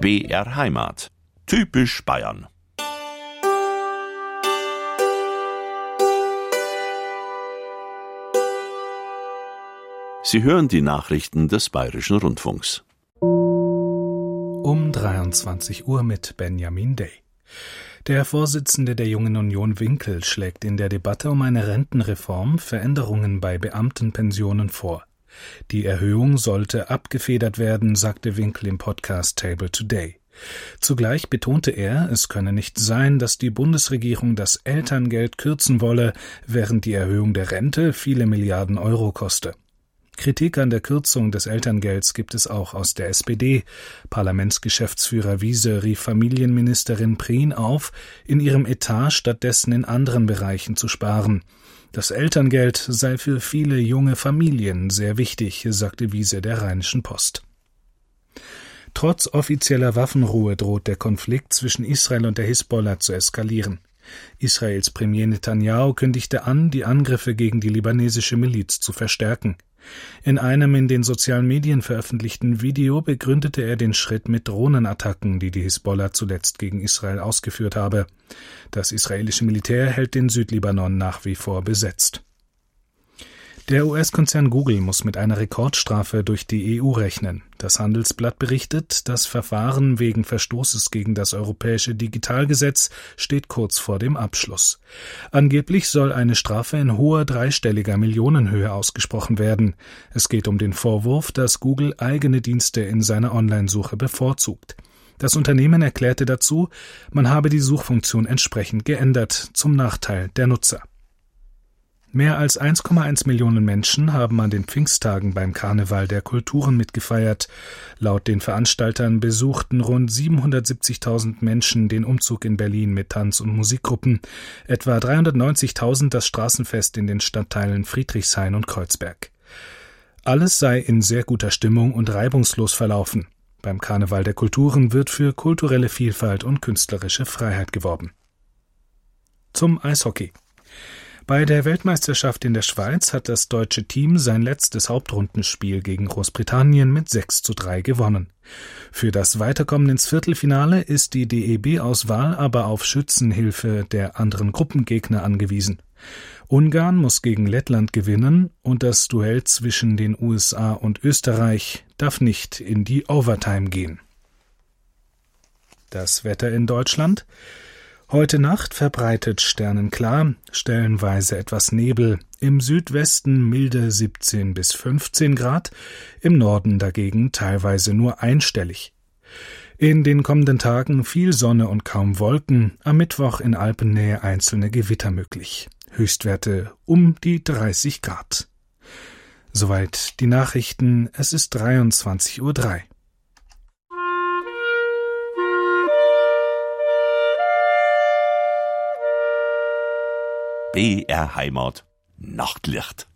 BR Heimat. Typisch Bayern. Sie hören die Nachrichten des Bayerischen Rundfunks. Um 23 Uhr mit Benjamin Day. Der Vorsitzende der Jungen Union Winkel schlägt in der Debatte um eine Rentenreform Veränderungen bei Beamtenpensionen vor. Die Erhöhung sollte abgefedert werden, sagte Winkel im Podcast Table Today. Zugleich betonte er, es könne nicht sein, dass die Bundesregierung das Elterngeld kürzen wolle, während die Erhöhung der Rente viele Milliarden Euro koste. Kritik an der Kürzung des Elterngelds gibt es auch aus der SPD. Parlamentsgeschäftsführer Wiese rief Familienministerin Prien auf, in ihrem Etat stattdessen in anderen Bereichen zu sparen. Das Elterngeld sei für viele junge Familien sehr wichtig, sagte Wiese der Rheinischen Post. Trotz offizieller Waffenruhe droht der Konflikt zwischen Israel und der Hisbollah zu eskalieren. Israels Premier Netanyahu kündigte an, die Angriffe gegen die libanesische Miliz zu verstärken. In einem in den sozialen Medien veröffentlichten Video begründete er den Schritt mit Drohnenattacken, die die Hisbollah zuletzt gegen Israel ausgeführt habe. Das israelische Militär hält den Südlibanon nach wie vor besetzt. Der US-Konzern Google muss mit einer Rekordstrafe durch die EU rechnen. Das Handelsblatt berichtet, das Verfahren wegen Verstoßes gegen das europäische Digitalgesetz steht kurz vor dem Abschluss. Angeblich soll eine Strafe in hoher dreistelliger Millionenhöhe ausgesprochen werden. Es geht um den Vorwurf, dass Google eigene Dienste in seiner Online-Suche bevorzugt. Das Unternehmen erklärte dazu, man habe die Suchfunktion entsprechend geändert, zum Nachteil der Nutzer. Mehr als 1,1 Millionen Menschen haben an den Pfingsttagen beim Karneval der Kulturen mitgefeiert. Laut den Veranstaltern besuchten rund 770.000 Menschen den Umzug in Berlin mit Tanz- und Musikgruppen, etwa 390.000 das Straßenfest in den Stadtteilen Friedrichshain und Kreuzberg. Alles sei in sehr guter Stimmung und reibungslos verlaufen. Beim Karneval der Kulturen wird für kulturelle Vielfalt und künstlerische Freiheit geworben. Zum Eishockey. Bei der Weltmeisterschaft in der Schweiz hat das deutsche Team sein letztes Hauptrundenspiel gegen Großbritannien mit 6:3 gewonnen. Für das Weiterkommen ins Viertelfinale ist die DEB-Auswahl aber auf Schützenhilfe der anderen Gruppengegner angewiesen. Ungarn muss gegen Lettland gewinnen und das Duell zwischen den USA und Österreich darf nicht in die Overtime gehen. Das Wetter in Deutschland: Heute Nacht verbreitet sternenklar, stellenweise etwas Nebel, im Südwesten milde 17 bis 15 Grad, im Norden dagegen teilweise nur einstellig. In den kommenden Tagen viel Sonne und kaum Wolken, am Mittwoch in Alpennähe einzelne Gewitter möglich. Höchstwerte um die 30 Grad. Soweit die Nachrichten, es ist 23:03 Uhr. BR Heimat. Nachtlicht.